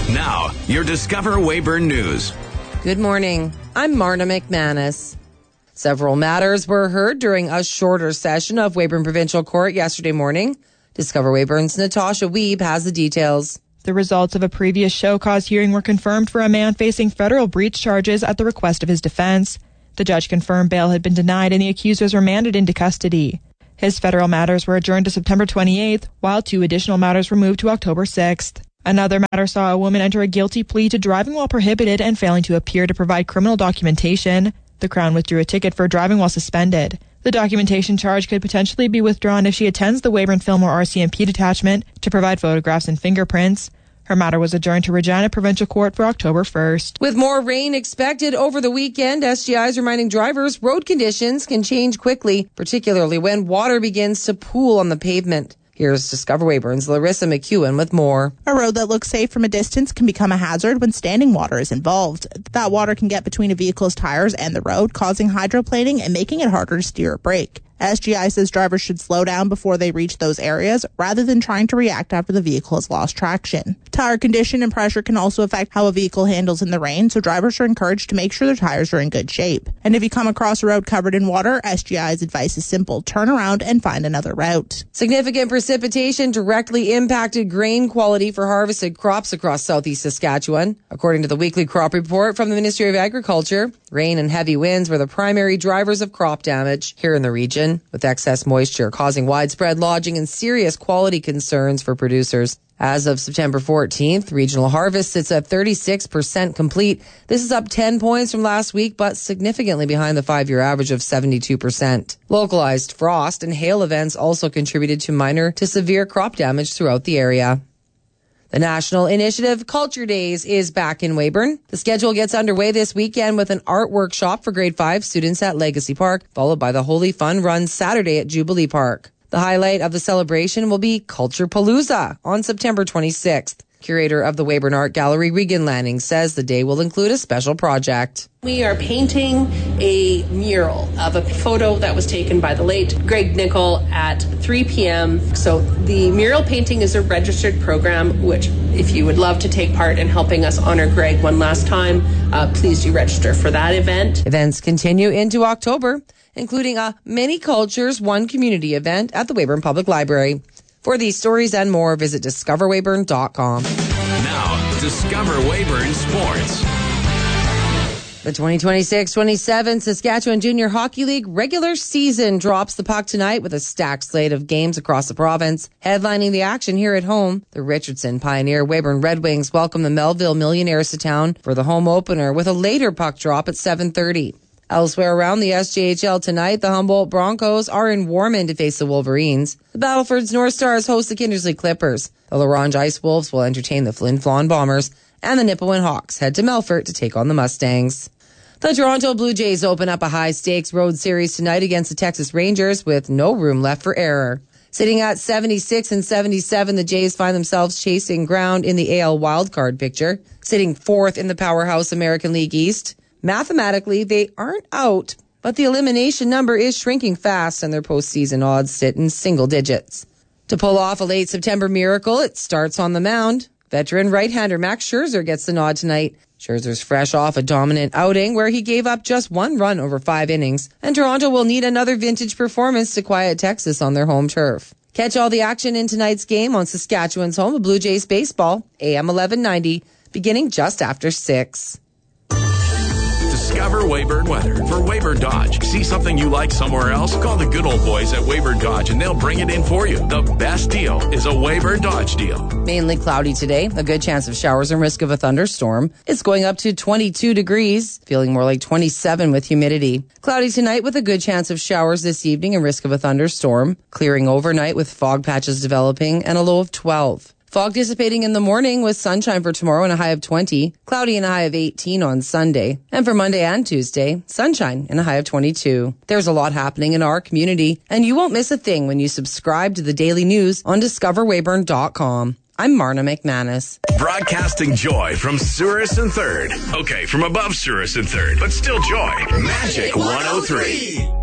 Now, your Discover Weyburn News. Good morning. I'm Marna McManus. Several matters were heard during a shorter session of Weyburn Provincial Court yesterday morning. Discover Weyburn's Natasha Wiebe has the details. The results of a previous show cause hearing were confirmed for a man facing federal breach charges at the request of his defense. The judge confirmed bail had been denied and the accused was remanded into custody. His federal matters were adjourned to September 28th, while 2 additional matters were moved to October 6th. Another matter saw a woman enter a guilty plea to driving while prohibited and failing to appear to provide criminal documentation. The Crown withdrew a ticket for driving while suspended. The documentation charge could potentially be withdrawn if she attends the Weyburn Fillmore RCMP detachment to provide photographs and fingerprints. Her matter was adjourned to Regina Provincial Court for October 1st. With more rain expected over the weekend, SGI is reminding drivers road conditions can change quickly, particularly when water begins to pool on the pavement. Here's Discover Weyburn's Larissa McEwen with more. A road that looks safe from a distance can become a hazard when standing water is involved. That water can get between a vehicle's tires and the road, causing hydroplaning and making it harder to steer or brake. SGI says drivers should slow down before they reach those areas rather than trying to react after the vehicle has lost traction. Tire condition and pressure can also affect how a vehicle handles in the rain, so drivers are encouraged to make sure their tires are in good shape. And if you come across a road covered in water, SGI's advice is simple: turn around and find another route. Significant precipitation directly impacted grain quality for harvested crops across southeast Saskatchewan. According to the weekly crop report from the Ministry of Agriculture, rain and heavy winds were the primary drivers of crop damage here in the region, with excess moisture causing widespread lodging and serious quality concerns for producers. As of September 14th, regional harvest sits at 36% complete. This is up 10 points from last week, but significantly behind the 5-year average of 72%. Localized frost and hail events also contributed to minor to severe crop damage throughout the area. The National Initiative Culture Days is back in Weyburn. The schedule gets underway this weekend with an art workshop for grade 5 students at Legacy Park, followed by the Holy Fun Run Saturday at Jubilee Park. The highlight of the celebration will be Culture Palooza on September 26th. Curator of the Weyburn Art Gallery, Regan Lanning, says the day will include a special project. We are painting a mural of a photo that was taken by the late Greg Nicol at 3 p.m. So the mural painting is a registered program, which if you would love to take part in helping us honor Greg one last time, please do register for that event. Events continue into October, including a Many Cultures, One Community event at the Weyburn Public Library. For these stories and more, visit discoverweyburn.com. Now, Discover Weyburn Sports. The 2026-27 Saskatchewan Junior Hockey League regular season drops the puck tonight with a stacked slate of games across the province. Headlining the action here at home, the Richardson Pioneer Weyburn Red Wings welcome the Melville Millionaires to town for the home opener with a later puck drop at 7:30. Elsewhere around the SJHL tonight, the Humboldt Broncos are in Warman to face the Wolverines. The Battleford's North Stars host the Kindersley Clippers. The La Ronge Ice Wolves will entertain the Flin Flon Bombers, and the Nipawin Hawks head to Melfort to take on the Mustangs. The Toronto Blue Jays open up a high-stakes road series tonight against the Texas Rangers with no room left for error. Sitting at 76 and 77, the Jays find themselves chasing ground in the AL wildcard picture, sitting 4th in the powerhouse American League East. Mathematically, they aren't out, but the elimination number is shrinking fast and their postseason odds sit in single digits. To pull off a late September miracle, it starts on the mound. Veteran right-hander Max Scherzer gets the nod tonight. Scherzer's fresh off a dominant outing where he gave up just 1 run over 5 innings, and Toronto will need another vintage performance to quiet Texas on their home turf. Catch all the action in tonight's game on Saskatchewan's home of Blue Jays baseball, AM 1190, beginning just after 6. Discover Weyburn weather for Weyburn Dodge. See something you like somewhere else? Call the good old boys at Weyburn Dodge and they'll bring it in for you. The best deal is a Weyburn Dodge deal. Mainly cloudy today. A good chance of showers and risk of a thunderstorm. It's going up to 22 degrees, feeling more like 27 with humidity. Cloudy tonight with a good chance of showers this evening and risk of a thunderstorm. Clearing overnight with fog patches developing and a low of 12. Fog dissipating in the morning with sunshine for tomorrow and a high of 20. Cloudy and a high of 18 on Sunday. And for Monday and Tuesday, sunshine and a high of 22. There's a lot happening in our community, and you won't miss a thing when you subscribe to the daily news on discoverweyburn.com. I'm Marna McManus. Broadcasting joy from Souris and 3rd. Okay, from above Souris and 3rd, but still joy. Magic 103.